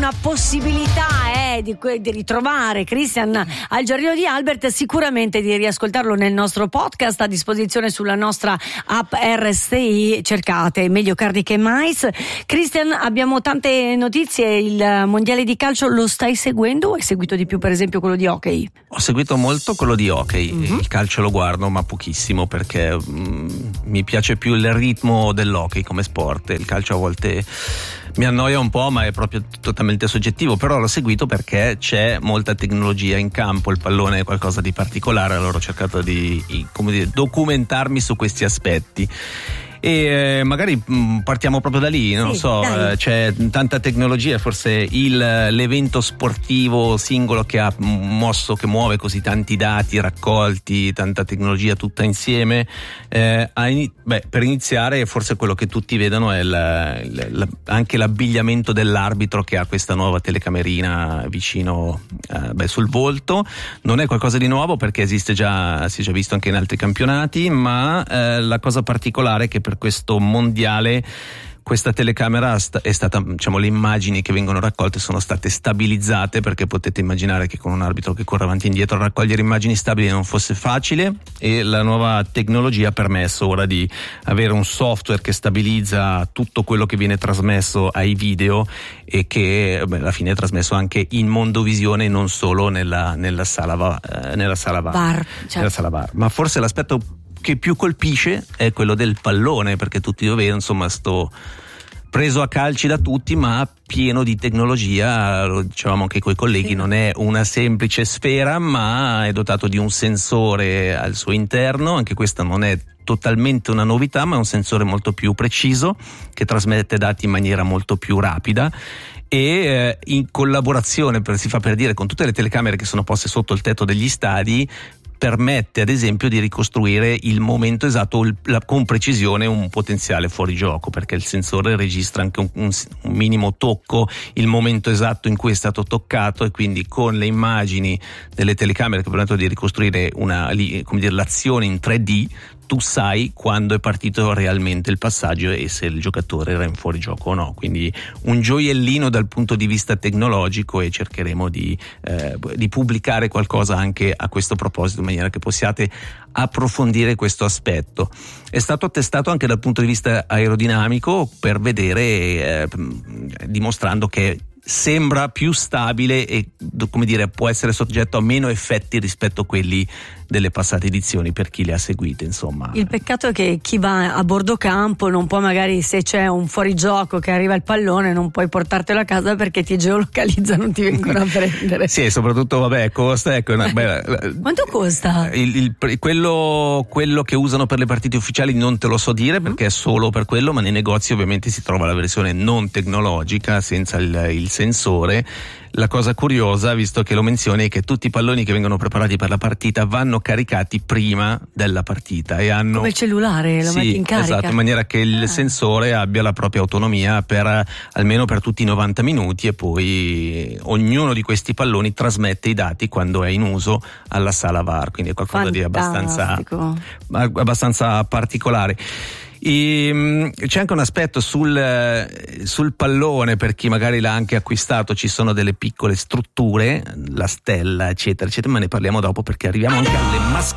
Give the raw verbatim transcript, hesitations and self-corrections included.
una possibilità eh, di, di ritrovare Christian al Giardino di Albert, sicuramente di riascoltarlo nel nostro podcast a disposizione sulla nostra app R S I. Cercate Meglio Cardi che Mais. Christian, abbiamo tante notizie. Il mondiale di calcio lo stai seguendo o hai seguito di più per esempio quello di hockey? Ho seguito molto quello di hockey. Mm-hmm. Il calcio lo guardo ma pochissimo perché mm, mi piace più il ritmo dell'hockey come sport. Il calcio a volte mi annoia un po', ma è proprio totalmente soggettivo, però l'ho seguito perché c'è molta tecnologia in campo, il pallone è qualcosa di particolare, allora ho cercato di, come dire, documentarmi su questi aspetti. E eh, magari mh, partiamo proprio da lì, non sì, so, eh, c'è tanta tecnologia, forse il, l'evento sportivo singolo che ha mosso, che muove così tanti dati raccolti, tanta tecnologia tutta insieme, eh, in, beh, per iniziare forse quello che tutti vedono è la, la, la, anche l'abbigliamento dell'arbitro, che ha questa nuova telecamerina vicino eh, beh, sul volto. Non è qualcosa di nuovo perché esiste già, si è già visto anche in altri campionati, ma eh, la cosa particolare è che per questo mondiale questa telecamera è stata, diciamo, le immagini che vengono raccolte sono state stabilizzate, perché potete immaginare che con un arbitro che corre avanti e indietro raccogliere immagini stabili non fosse facile, e la nuova tecnologia ha permesso ora di avere un software che stabilizza tutto quello che viene trasmesso ai video e che beh, alla fine è trasmesso anche in mondovisione, non solo nella, nella sala va, eh, nella sala va, bar, certo. nella sala bar. Ma forse l'aspetto che più colpisce è quello del pallone, perché tutti lo vedono, insomma, sto preso a calci da tutti ma pieno di tecnologia, lo dicevamo anche coi colleghi, sì. Non è una semplice sfera ma è dotato di un sensore al suo interno, anche questa non è totalmente una novità, ma è un sensore molto più preciso che trasmette dati in maniera molto più rapida e eh, in collaborazione, per, si fa per dire, con tutte le telecamere che sono poste sotto il tetto degli stadi, permette ad esempio di ricostruire il momento esatto, il, la, con precisione, un potenziale fuorigioco, perché il sensore registra anche un, un, un minimo tocco, il momento esatto in cui è stato toccato, e quindi con le immagini delle telecamere che permettono di ricostruire una, come dire, l'azione in tre D, tu sai quando è partito realmente il passaggio e se il giocatore era in fuorigioco o no. Quindi un gioiellino dal punto di vista tecnologico, e cercheremo di, eh, di pubblicare qualcosa anche a questo proposito, in maniera che possiate approfondire questo aspetto. È stato testato anche dal punto di vista aerodinamico per vedere, eh, dimostrando che sembra più stabile e, come dire, può essere soggetto a meno effetti rispetto a quelli delle passate edizioni, per chi le ha seguite, insomma. Il peccato è che chi va a bordo campo non può, magari, se c'è un fuorigioco che arriva il pallone, non puoi portartelo a casa perché ti geolocalizza, non ti vengono a prendere. Sì, soprattutto, vabbè, costa, ecco, una, beh, quanto costa? Il, il, quello, quello che usano per le partite ufficiali non te lo so dire, perché è solo per quello, ma nei negozi ovviamente si trova la versione non tecnologica, senza il, il sensore. La cosa curiosa, visto che lo menzioni, è che tutti i palloni che vengono preparati per la partita vanno caricati prima della partita e hanno, come il cellulare, lo sì, metti in carica. Esatto, in maniera che il ah. sensore abbia la propria autonomia per almeno per tutti i novanta minuti, e poi ognuno di questi palloni trasmette i dati quando è in uso alla sala V A R, quindi è qualcosa Fantastico. di abbastanza abbastanza particolare. E, c'è anche un aspetto sul, sul pallone, per chi magari l'ha anche acquistato, ci sono delle piccole strutture, la stella eccetera eccetera, ma ne parliamo dopo, perché arriviamo anche alle mascotte.